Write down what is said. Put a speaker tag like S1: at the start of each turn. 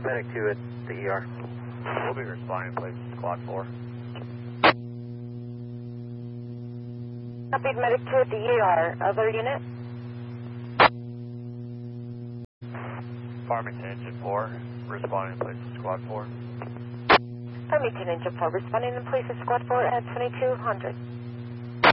S1: medic 2 at the ER.
S2: We'll be responding, please. Squad 4.
S3: Copied medic 2 at the ER. Other unit?
S2: Farmington Engine 4. Responding, please. Squad 4.
S3: Farmington Engine 4. Responding, please. Squad 4 at 2200.